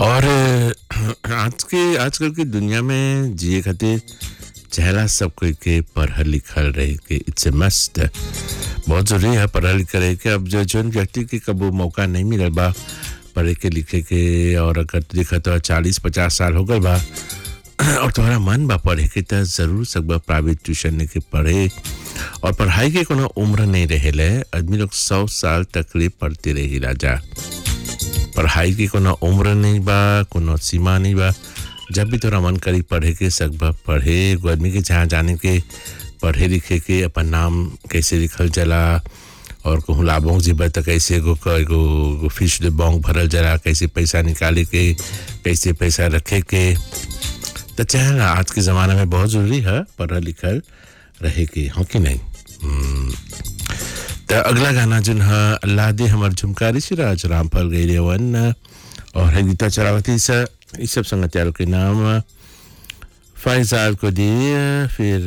और आजकल की दुनिया में जिए खातिर चेहरा सब कोई के पढ़ल लिखल रहे के इट्स ए मस्ट बहुत जरूरी है पढ़ल लिखल रहे के। अब जो जोन व्यक्ति के कबो मौका नहीं मिलल बा पढ़े के लिखे के, और अगर देखा तो 40-50 साल हो गल बा और तुम्हारा मन बा पढ़े के तो जरूर सब प्राइवेट ट्यूशन के पढ़े। और पढ़ाई के कोनो उम्र नहीं रहेले, आदमी लोग 100 साल तक ले पढ़ते रही राजा। पढ़ाई की कोनो उम्र नहीं बा, कोनो सीमा नहीं बा। जब भी तोरा मन करी पढ़े के सकबा पढ़े। एगो आदमी के जहाँ जाने के पढ़े लिखे के अपन नाम कैसे लिखल जला, और कहूँ लाभों जीबा तो कैसे एगो फिश दे बॉन्ग भरल जला, कैसे पैसा निकाले के, कैसे पैसा रखे के। तो चाहे ना आज के ज़माने में बहुत ज़रूरी है पढ़ल लिखल रहे के, हो कि नहीं। तो अगला गाना जोन है अल्लाह दे हमर झुमकारी सिराज रामफल गईरे वन और है गीता चरावती सा इस सब संगतियारों के नाम फैजाल को दिए, फिर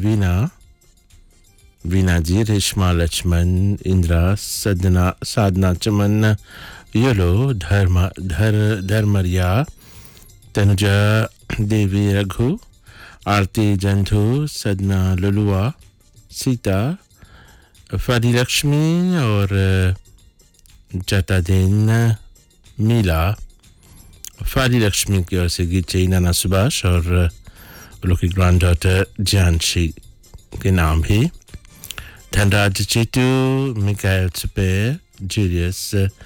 वीना जी, रेशमा, लक्ष्मण, इंद्रा, साधना चमन, योलो, धर्मरिया, तनुजा देवी, रघु, आरती, जंधु, सदना, लुलुआ, सीता, फरी लक्ष्मी और जतादीन, मीला। फरी लक्ष्मी की ओर से गीत चाहिए नाना सुभाष और लोग की ग्रैंड डॉटर जानशी के नाम भी। धनराज चीटू, मिकाएल सुपेर, जूलियस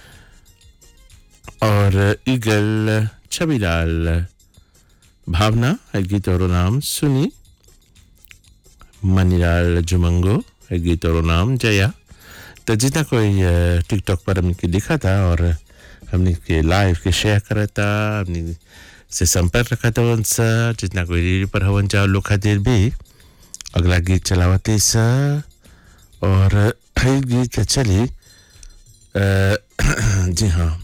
और ईगल, छबीलाल, भावना है गीत और नाम, सुनी, मनीलाल जुमंगो है गीत और नाम, जया। तो जितना कोई टिकटॉक पर हमने लिखा था और हमने के लाइव के शेयर करा था, हमने से संपर्क रखा था उनसे, जितना कोई रेडियो पर हवन जाओ लोग खातिर भी अगला गीत चलावते सा। और गीत चली जी हाँ